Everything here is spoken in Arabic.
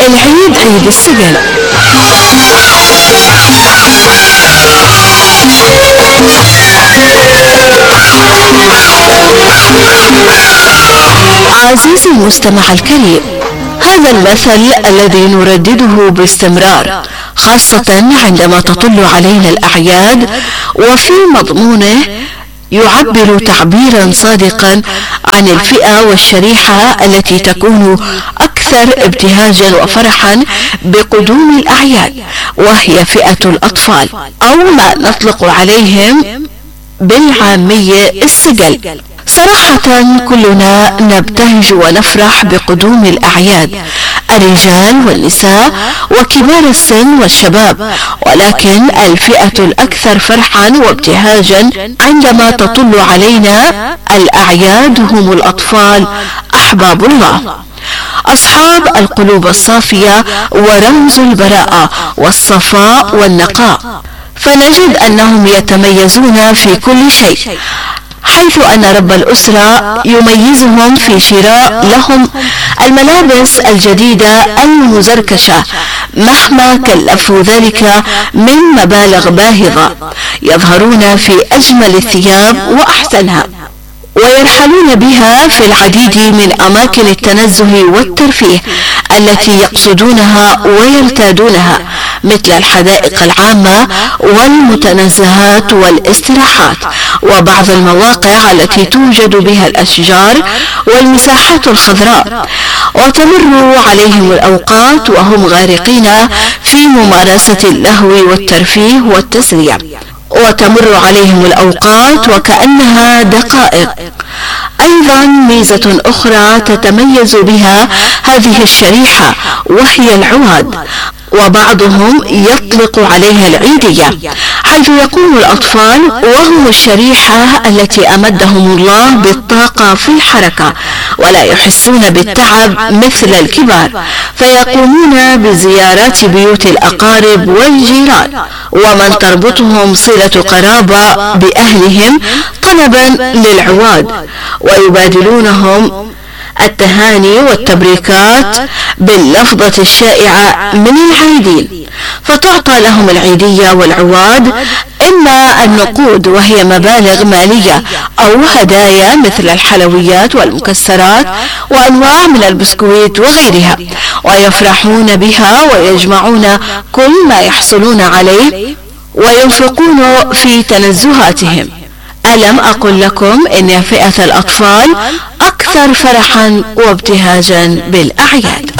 العيد عيد السجل. عزيزي المستمع الكريم، هذا المثل الذي نردده باستمرار خاصة عندما تطل علينا الأعياد، وفي مضمونه يعبر تعبيرا صادقا عن الفئة والشريحة التي تكون أكثر ابتهاجا وفرحا بقدوم الأعياد، وهي فئة الأطفال، أو ما نطلق عليهم بالعامية السجل. صراحة كلنا نبتهج ونفرح بقدوم الأعياد، الرجال والنساء وكبار السن والشباب، ولكن الفئة الأكثر فرحا وابتهاجا عندما تطل علينا الأعياد هم الأطفال أحباب الله، أصحاب القلوب الصافية ورمز البراءة والصفاء والنقاء، فنجد أنهم يتميزون في كل شيء، حيث أن رب الأسرة يميزهم في شراء لهم الملابس الجديدة المزركشة مهما كلفوا ذلك من مبالغ باهظة، يظهرون في أجمل الثياب وأحسنها، ويرحلون بها في العديد من أماكن التنزه والترفيه التي يقصدونها ويرتادونها، مثل الحدائق العامة والمتنزهات والاستراحات وبعض المواقع التي توجد بها الأشجار والمساحات الخضراء، وتمر عليهم الأوقات وهم غارقين في ممارسة اللهو والترفيه والتسلية، وتمر عليهم الأوقات وكأنها دقائق. أيضا ميزة أخرى تتميز بها هذه الشريحة وهي العواد، وبعضهم يطلق عليها العيدية، حيث يكون الأطفال وهم الشريحة التي أمدهم الله بالطاقة في الحركة ولا يحسون بالتعب مثل الكبار، فيقومون بزيارات بيوت الأقارب والجيران ومن تربطهم صلة قرابة بأهلهم طلبا للعواد، ويبادلونهم التهاني والتبريكات باللفظة الشائعة من العيدين، فتعطى لهم العيدية والعواد إما النقود وهي مبالغ مالية، أو هدايا مثل الحلويات والمكسرات وأنواع من البسكويت وغيرها، ويفرحون بها ويجمعون كل ما يحصلون عليه وينفقون في تنزهاتهم. ألم أقل لكم إن فئة الأطفال أكثر فرحا وابتهاجا بالأعياد؟